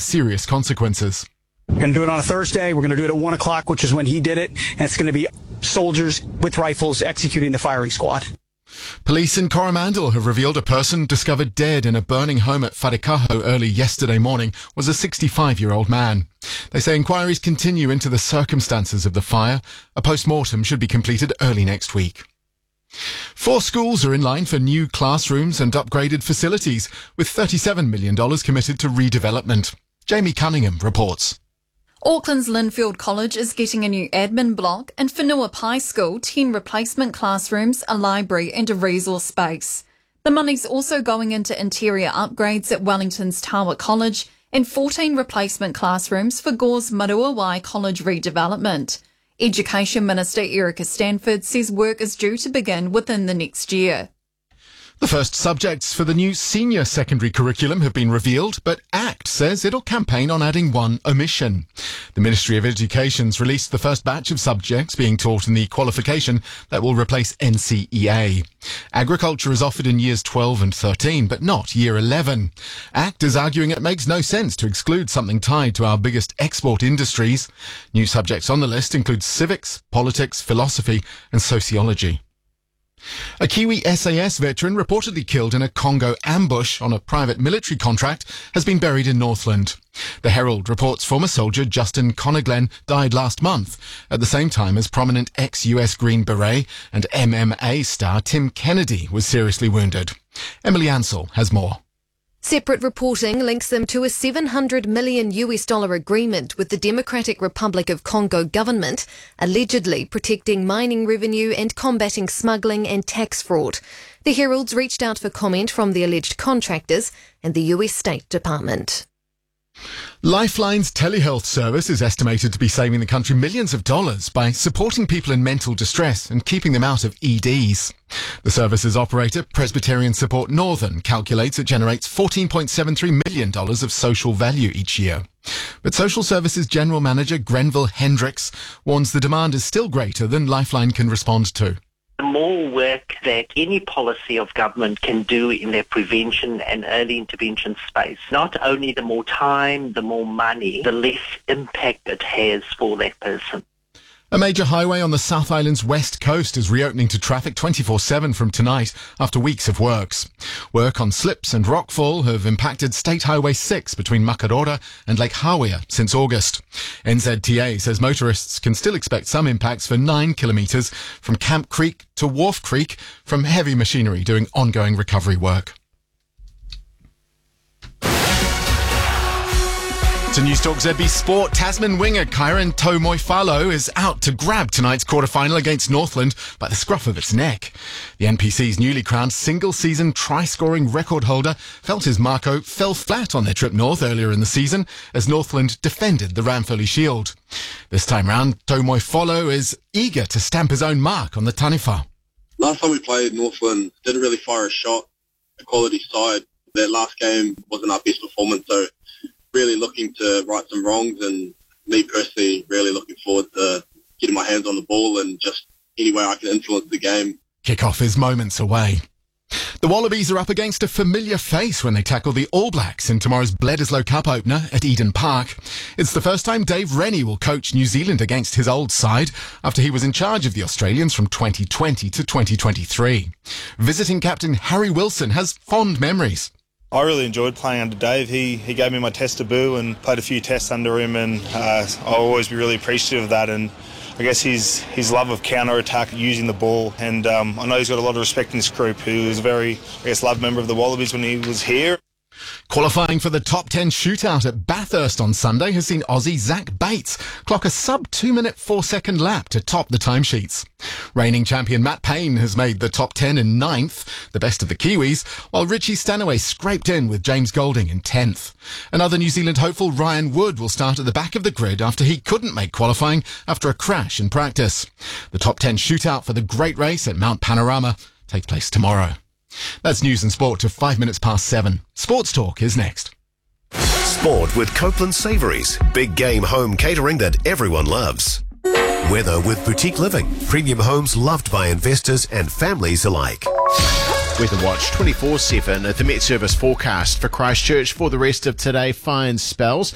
serious consequences. We're going to do it on a Thursday. We're going to do it at 1 o'clock, which is when he did it. And it's going to be soldiers with rifles executing the firing squad. Police in Coromandel have revealed a person discovered dead in a burning home at Wharekaho early yesterday morning was a 65-year-old man. They say inquiries continue into the circumstances of the fire. A post-mortem should be completed early next week. 4 schools are in line for new classrooms and upgraded facilities, with $37 million committed to redevelopment. Jamie Cunningham reports. Auckland's Linfield College is getting a new admin block, and Whenua High School 10 replacement classrooms, a library and a resource space. The money's also going into interior upgrades at Wellington's Tawa College and 14 replacement classrooms for Gore's Maruawai College redevelopment. Education Minister Erica Stanford says work is due to begin within the next year. The first subjects for the new senior secondary curriculum have been revealed, but ACT says it'll campaign on adding one omission. The Ministry of Education's released the first batch of subjects being taught in the qualification that will replace NCEA. Agriculture is offered in years 12 and 13, but not year 11. ACT is arguing it makes no sense to exclude something tied to our biggest export industries. New subjects on the list include civics, politics, philosophy and sociology. A Kiwi SAS veteran reportedly killed in a Congo ambush on a private military contract has been buried in Northland. The Herald reports former soldier Justin Conaglen died last month, at the same time as prominent ex-US Green Beret and MMA star Tim Kennedy was seriously wounded. Emily Ansell has more. Separate reporting links them to a $700 million agreement with the Democratic Republic of Congo government, allegedly protecting mining revenue and combating smuggling and tax fraud. The Herald's reached out for comment from the alleged contractors and the US State Department. Lifeline's telehealth service is estimated to be saving the country millions of dollars by supporting people in mental distress and keeping them out of EDs. The service's operator, Presbyterian Support Northern, calculates it generates $14.73 million of social value each year. But Social Services General Manager Grenville Hendricks warns the demand is still greater than Lifeline can respond to. The more work that any policy of government can do in their prevention and early intervention space, not only the more time, the more money, the less impact it has for that person. A major highway on the South Island's west coast is reopening to traffic 24/7 from tonight after weeks of works. Work on slips and rockfall have impacted State Highway 6 between Makarora and Lake Hawea since August. NZTA says motorists can still expect some impacts for 9 kilometres from Camp Creek to Wharf Creek from heavy machinery doing ongoing recovery work. To News Talk ZB Sport, Tasman winger Kyron Tomoifalo is out to grab tonight's quarter-final against Northland by the scruff of its neck. The NPC's newly crowned single-season try-scoring record holder felt his Marco fell flat on their trip north earlier in the season as Northland defended the Ramfurly Shield. This time round, Tomoifalo is eager to stamp his own mark on the Taniwha. Last time we played, Northland didn't really fire a shot, a quality side. Their last game wasn't our best performance, so really looking to right some wrongs, and me personally really looking forward to getting my hands on the ball and just any way I can influence the game. Kick-off is moments away. The Wallabies are up against a familiar face when they tackle the All Blacks in tomorrow's Bledisloe Cup opener at Eden Park. It's the first time Dave Rennie will coach New Zealand against his old side after he was in charge of the Australians from 2020 to 2023. Visiting captain Harry Wilson has fond memories. I really enjoyed playing under Dave. He gave me my test debut and played a few tests under him, and I'll always be really appreciative of that. And I guess his love of counter-attack, using the ball, and I know he's got a lot of respect in this group. He was a very, loved member of the Wallabies when he was here. Qualifying for the top 10 shootout at Bathurst on Sunday has seen Aussie Zach Bates clock a sub 2-minute 4-second lap to top the timesheets. Reigning champion Matt Payne has made the top 10 in 9th, the best of the Kiwis, while Richie Stanaway scraped in with James Golding in 10th. Another New Zealand hopeful, Ryan Wood, will start at the back of the grid after he couldn't make qualifying after a crash in practice. The top 10 shootout for the Great Race at Mount Panorama takes place tomorrow. That's news and sport to 5 minutes past 7. Sports Talk is next. Sport with Copeland Savouries. Big game home catering that everyone loves. Weather with Boutique Living. Premium homes loved by investors and families alike. Weather Watch 24/7 at the Met Service forecast for Christchurch for the rest of today. Fine spells.